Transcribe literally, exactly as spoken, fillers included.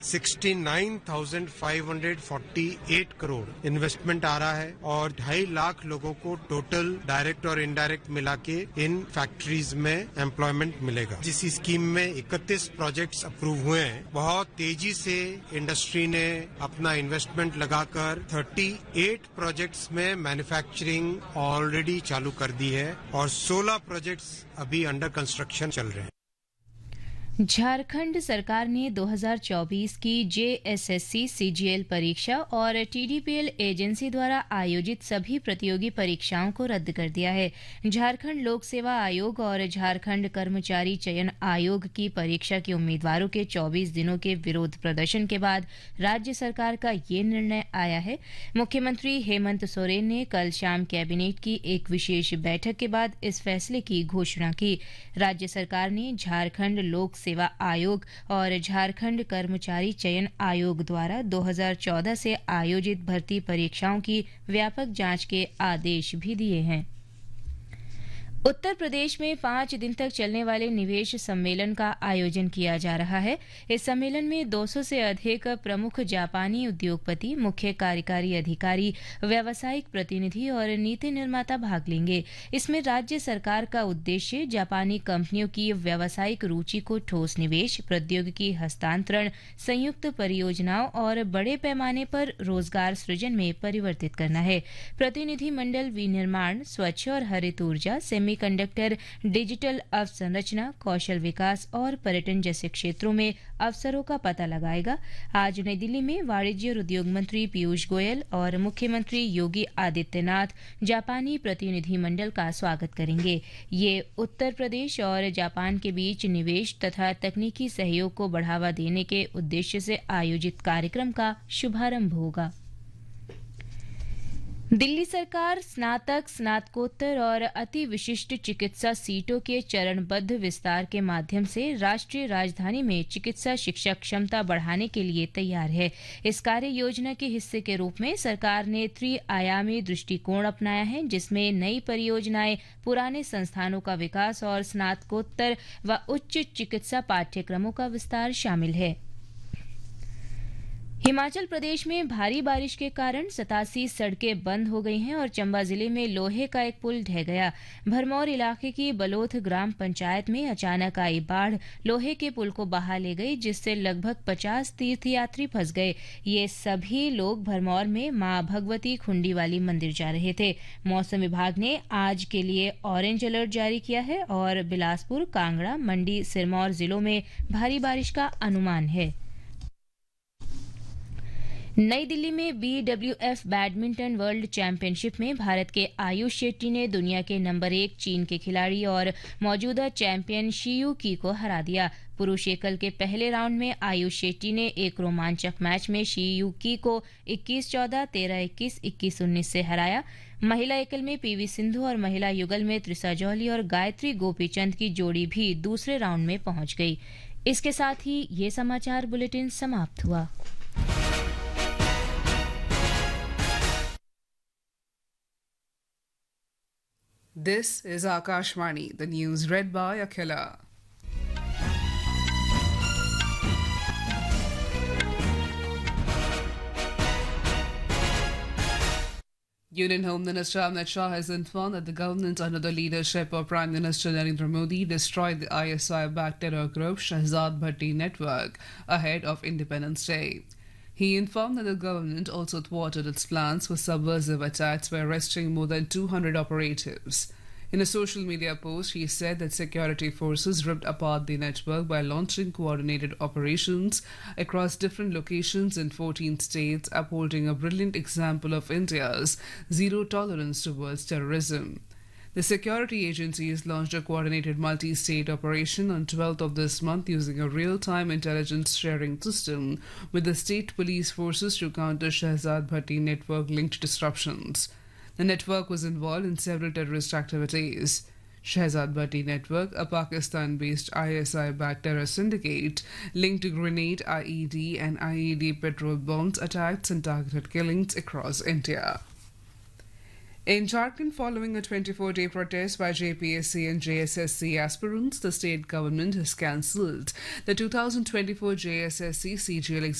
Sixty nine thousand five hundred forty eight crore investment आ रहा है और ढाई लाख लोगों को टोटल डायरेक्ट और इनडायरेक्ट मिला के इन फैक्ट्रीज में एम्प्लॉयमेंट मिलेगा। जिस स्कीम में इकतीस प्रोजेक्ट्स अप्रूव हुए हैं, बहुत तेजी से इंडस्ट्री ने अपना इन्वेस्टमेंट लगाकर अड़तीस प्रोजेक्ट्स में मैन्युफैक्चरिंग ऑलरेडी चालू कर दी है और सोलह प्रोजेक्ट्स अभी अंडर कंस्ट्रक्शन चल रहे हैं। झारखंड सरकार ने दो हज़ार चौबीस की जेएसएससी सीजीएल परीक्षा और टीडीपीएल एजेंसी द्वारा आयोजित सभी प्रतियोगी परीक्षाओं को रद्द कर दिया है। झारखंड लोक सेवा आयोग और झारखंड कर्मचारी चयन आयोग की परीक्षा के उम्मीदवारों के चौबीस दिनों के विरोध प्रदर्शन के बाद राज्य सरकार का ये निर्णय आया है। मुख्यमंत्री हेमंत सोरेन ने कल शाम कैबिनेट की एक विशेष बैठक के बाद इस फैसले की घोषणा की। राज्य सरकार ने झारखंड लोक सेवा आयोग और झारखंड कर्मचारी चयन आयोग द्वारा दो हज़ार चौदह से आयोजित भर्ती परीक्षाओं की व्यापक जांच के आदेश भी दिए हैं। उत्तर प्रदेश में पांच दिन तक चलने वाले निवेश सम्मेलन का आयोजन किया जा रहा है। इस सम्मेलन में दो सौ से अधिक प्रमुख जापानी उद्योगपति, मुख्य कार्यकारी अधिकारी, व्यावसायिक प्रतिनिधि और नीति निर्माता भाग लेंगे। इसमें राज्य सरकार का उद्देश्य जापानी कंपनियों की व्यावसायिक रुचि को ठोस निवेश, प्रौद्योगिकी हस्तांतरण, संयुक्त परियोजनाओं और बड़े पैमाने पर रोजगार सृजन में परिवर्तित करना है। प्रतिनिधिमंडल विनिर्माण, स्वच्छ और हरित ऊर्जा, सेमी कंडक्टर, डिजिटल अवसंरचना, कौशल विकास और पर्यटन जैसे क्षेत्रों में अवसरों का पता लगाएगा। आज नई दिल्ली में वाणिज्य और उद्योग मंत्री पीयूष गोयल और मुख्यमंत्री योगी आदित्यनाथ जापानी प्रतिनिधिमंडल का स्वागत करेंगे। ये उत्तर प्रदेश और जापान के बीच निवेश तथा तकनीकी सहयोग को बढ़ावा देने के उद्देश्य से आयोजित कार्यक्रम का शुभारंभ होगा। दिल्ली सरकार स्नातक, स्नातकोत्तर और अति विशिष्ट चिकित्सा सीटों के चरणबद्ध विस्तार के माध्यम से राष्ट्रीय राजधानी में चिकित्सा शिक्षा क्षमता बढ़ाने के लिए तैयार है। इस कार्य योजना के हिस्से के रूप में सरकार ने त्रिआयामी दृष्टिकोण अपनाया है, जिसमें नई परियोजनाएं, पुराने संस्थानों का विकास और स्नातकोत्तर व उच्च चिकित्सा पाठ्यक्रमों का विस्तार शामिल है। हिमाचल प्रदेश में भारी बारिश के कारण सतासी सड़कें बंद हो गई हैं और चंबा जिले में लोहे का एक पुल ढह गया। भरमौर इलाके की बलोथ ग्राम पंचायत में अचानक आई बाढ़ लोहे के पुल को बहा ले गई, जिससे लगभग पचास तीर्थयात्री फंस गए। ये सभी लोग भरमौर में मां भगवती खुंडी वाली मंदिर जा रहे थे। मौसम विभाग ने आज के लिए ऑरेंज अलर्ट जारी किया है और बिलासपुर, कांगड़ा, मंडी, सिरमौर जिलों में भारी बारिश का अनुमान है। नई दिल्ली में बीडब्ल्यूएफ बैडमिंटन वर्ल्ड चैंपियनशिप में भारत के आयुष शेट्टी ने दुनिया के नंबर एक चीन के खिलाड़ी और मौजूदा चैंपियन शियू की को हरा दिया। पुरुष एकल के पहले राउंड में आयुष शेट्टी ने एक रोमांचक मैच में शियू की को इक्कीस चौदह, तेरह इक्कीस, इक्कीस उन्नीस से हराया। महिला एकल में पीवी सिंधु और महिला युगल में त्रिसा जौहली और गायत्री गोपीचंद की जोड़ी भी दूसरे राउंड में पहुंच गई। इसके साथ ही ये समाचार बुलेटिन समाप्त हुआ। This is Akashvani, the news read by Akhila. Union Home Minister Amit Shah has informed that the government under the leadership of Prime Minister Narendra Modi destroyed the I S I-backed terror group Shahzad Bhatti network ahead of Independence Day. He informed that the government also thwarted its plans for subversive attacks by arresting more than two hundred operatives. In a social media post, he said that security forces ripped apart the network by launching coordinated operations across different locations in fourteen states, upholding a brilliant example of India's zero tolerance towards terrorism. The security agencies launched a coordinated multi-state operation on twelfth of this month using a real-time intelligence sharing system with the state police forces to counter Shahzad Bhatti network-linked disruptions. The network was involved in several terrorist activities. Shahzad Bhatti network, a Pakistan-based I S I-backed terror syndicate, linked to grenade, I E D and I E D petrol bombs attacks and targeted killings across India. In Jharkhand, following a twenty-four day protest by J P S C and J S S C aspirants, the state government has cancelled the two thousand twenty-four J S S C C G L